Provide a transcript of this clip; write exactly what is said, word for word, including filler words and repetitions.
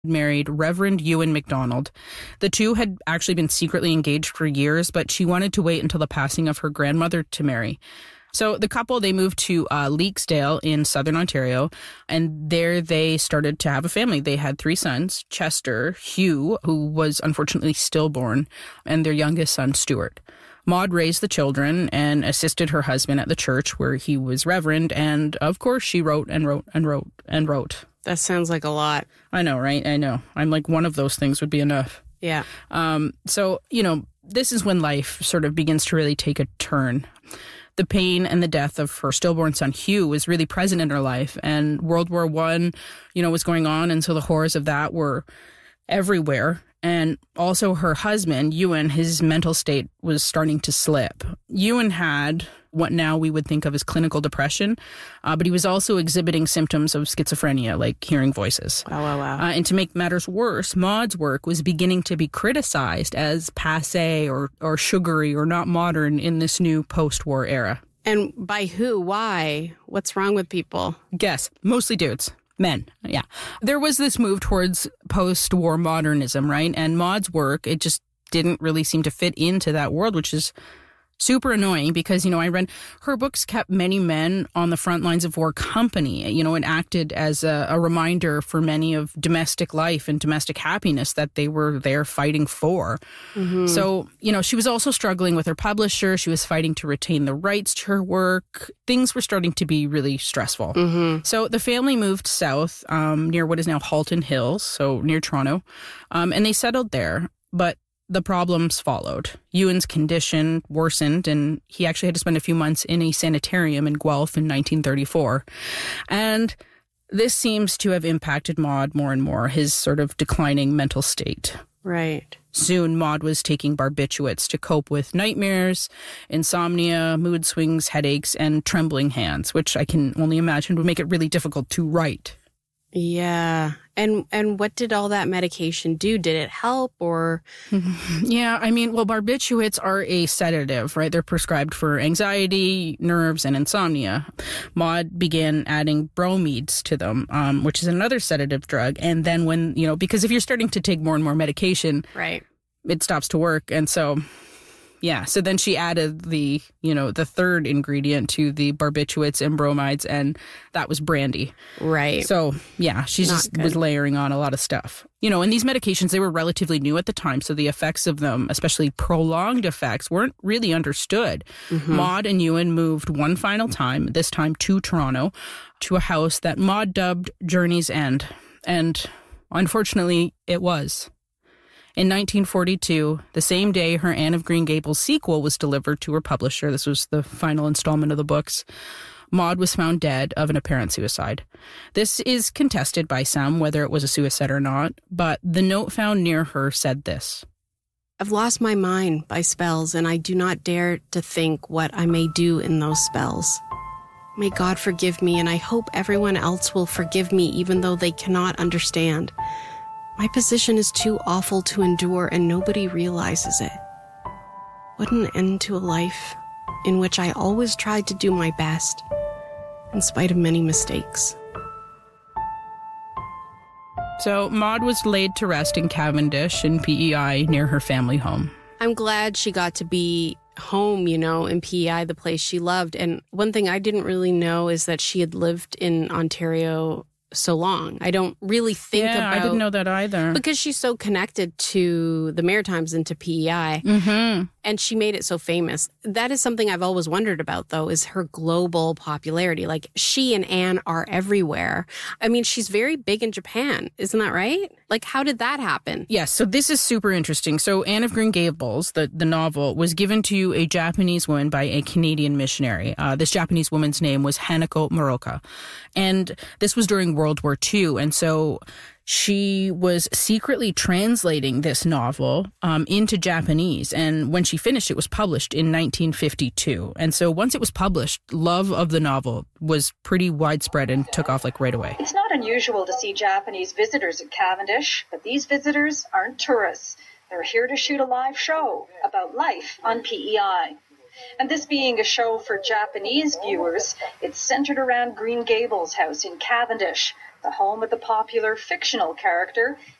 married Reverend Ewan MacDonald. The two had actually been secretly engaged for years, but she wanted to wait until the passing of her grandmother to marry. So the couple, they moved to uh, Leaksdale in southern Ontario, and there they started to have a family. They had three sons, Chester, Hugh, who was unfortunately stillborn, and their youngest son, Stuart. Maud raised the children and assisted her husband at the church where he was reverend, and of course she wrote and wrote and wrote and wrote. That sounds like a lot. I know, right? I know. I'm like, one of those things would be enough. Yeah. Um. So, you know, this is when life sort of begins to really take a turn. The pain and the death of her stillborn son, Hugh, was really present in her life. And World War One, you know, was going on. And so the horrors of that were everywhere. And also her husband, Ewan, his mental state was starting to slip. Ewan had what now we would think of as clinical depression, uh, but he was also exhibiting symptoms of schizophrenia, like hearing voices. Wow, wow, wow. Uh, and to make matters worse, Maud's work was beginning to be criticized as passé or, or sugary or not modern in this new post-war era. And by who? Why? What's wrong with people? Guess. Mostly dudes. Men, yeah. There was this move towards post-war modernism, right? And Maud's work, it just didn't really seem to fit into that world, which is super annoying because, you know, I read her books kept many men on the front lines of war company. You know, it acted as a, a reminder for many of domestic life and domestic happiness that they were there fighting for. Mm-hmm. So, you know, she was also struggling with her publisher. She was fighting to retain the rights to her work. Things were starting to be really stressful. Mm-hmm. So the family moved south um, near what is now Halton Hills, so near Toronto, um, and they settled there. But the problems followed. Ewan's condition worsened, and he actually had to spend a few months in a sanitarium in Guelph in nineteen thirty-four. And this seems to have impacted Maud more and more, his sort of declining mental state. Right. Soon, Maud was taking barbiturates to cope with nightmares, insomnia, mood swings, headaches, and trembling hands, which I can only imagine would make it really difficult to write. Yeah. And and what did all that medication do? Did it help or? Yeah, I mean, well, barbiturates are a sedative, right? They're prescribed for anxiety, nerves, and insomnia. Maud began adding bromides to them, um, which is another sedative drug. And then when, you know, because if you're starting to take more and more medication, right, it stops to work. And so, yeah, so then she added the, you know, the third ingredient to the barbiturates and bromides, and that was brandy. Right. So, yeah, she just was layering on a lot of stuff. You know, and these medications, they were relatively new at the time, so the effects of them, especially prolonged effects, weren't really understood. Mm-hmm. Maud and Ewan moved one final time, this time to Toronto, to a house that Maud dubbed Journey's End. And unfortunately, it was. In nineteen forty-two, the same day her Anne of Green Gables sequel was delivered to her publisher, this was the final installment of the books, Maud was found dead of an apparent suicide. This is contested by some, whether it was a suicide or not, but the note found near her said this: I've lost my mind by spells, and I do not dare to think what I may do in those spells. May God forgive me, and I hope everyone else will forgive me even though they cannot understand. My position is too awful to endure, and nobody realizes it. What an end to a life in which I always tried to do my best, in spite of many mistakes. So Maud was laid to rest in Cavendish in P E I near her family home. I'm glad she got to be home, you know, in P E I, the place she loved. And one thing I didn't really know is that she had lived in Ontario so long. I don't really think yeah, about... I didn't know that either. Because she's so connected to the Maritimes and to P E I. Mm-hmm. And she made it so famous. That is something I've always wondered about, though, is her global popularity. Like, she and Anne are everywhere. I mean, she's very big in Japan. Isn't that right? Like, how did that happen? Yes, so this is super interesting. So Anne of Green Gables, the, the novel, was given to a Japanese woman by a Canadian missionary. Uh, this Japanese woman's name was Hanako Moroka. And this was during World War Two. And so she was secretly translating this novel um, into Japanese. And when she finished, it was published in nineteen fifty-two. And so once it was published, love of the novel was pretty widespread and took off like right away. It's not unusual to see Japanese visitors at Cavendish, but these visitors aren't tourists. They're here to shoot a live show about life on P E I. And this being a show for Japanese viewers, it's centered around Green Gables house in Cavendish, the home of the popular fictional character